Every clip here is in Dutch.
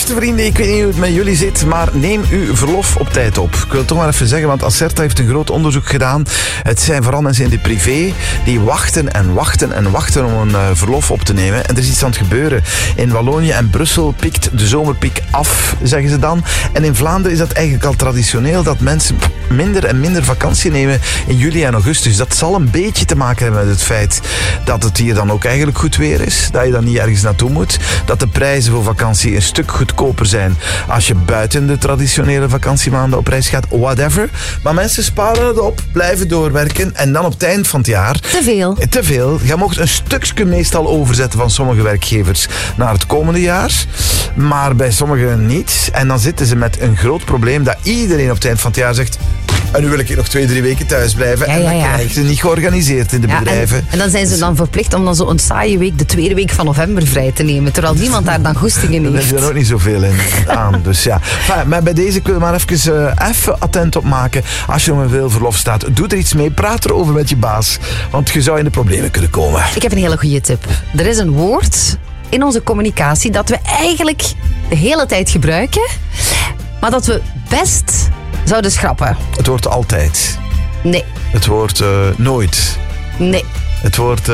Beste vrienden, ik weet niet hoe het met jullie zit, maar neem uw verlof op tijd op. Ik wil het toch maar even zeggen, want Acerta heeft een groot onderzoek gedaan. Het zijn vooral mensen in de privé die wachten en wachten en wachten om een verlof op te nemen. En er is iets aan het gebeuren. In Wallonië en Brussel pikt de zomerpiek af, zeggen ze dan. En in Vlaanderen is dat eigenlijk al traditioneel dat mensen minder en minder vakantie nemen in juli en augustus. Dat zal een beetje te maken hebben met het feit dat het hier dan ook eigenlijk goed weer is. Dat je dan niet ergens naartoe moet. Dat de prijzen voor vakantie een stuk goedkoper zijn als je buiten de traditionele vakantiemaanden op reis gaat. Whatever. Maar mensen sparen het op, blijven doorwerken en dan op het eind van het jaar... Te veel. Te veel. Je mocht een stukje meestal overzetten van sommige werkgevers naar het komende jaar. Maar bij sommigen niet. En dan zitten ze met een groot probleem dat iedereen op het eind van het jaar zegt... En nu wil ik nog 2-3 weken thuis blijven. En dat krijgen ze niet georganiseerd in de bedrijven. En dan zijn ze dan verplicht om dan zo'n saaie week, de tweede week van november, vrij te nemen. Terwijl niemand daar dan goesting in heeft. Daar heb je er ook niet zoveel in aan. Dus ja. Maar bij deze kun je maar even attent op maken. Als je op een veel verlof staat, doe er iets mee. Praat erover met je baas. Want je zou in de problemen kunnen komen. Ik heb een hele goede tip. Er is een woord in onze communicatie dat we eigenlijk de hele tijd gebruiken, maar dat we best zouden schrappen. Het woord altijd. Nee. Het woord nooit. Nee. Het woord...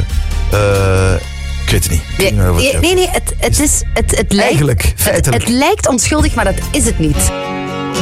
ik weet het niet. Nee, het lijkt... Eigenlijk, feitelijk. Het lijkt onschuldig, maar dat is het niet.